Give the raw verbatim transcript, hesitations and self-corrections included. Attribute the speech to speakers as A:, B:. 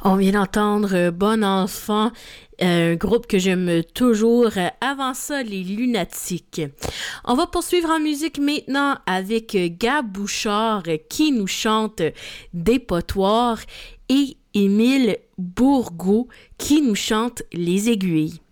A: On vient d'entendre euh, Bon Enfant, euh, un groupe que j'aime toujours. Euh, Avant ça, les Lunatiques. On va poursuivre en musique maintenant avec euh, Gab Bouchard euh, qui nous chante Dépotoir et Émile Bourgault qui nous chante Les Aiguilles.